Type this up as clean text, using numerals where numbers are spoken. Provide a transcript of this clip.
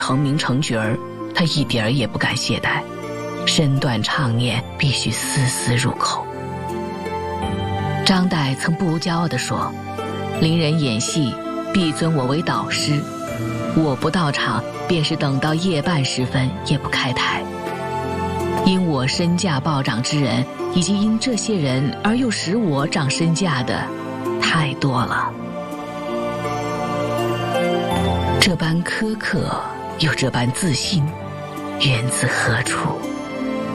成名成角儿，他一点儿也不敢懈怠，身段唱念必须丝丝入口。张岱曾不无骄傲地说：“伶人演戏，必尊我为导师。我不到场，便是等到夜半时分也不开台。因我身价暴涨之人，以及因这些人而又使我涨身价的，太多了。这般苛刻，又这般自信，源自何处？”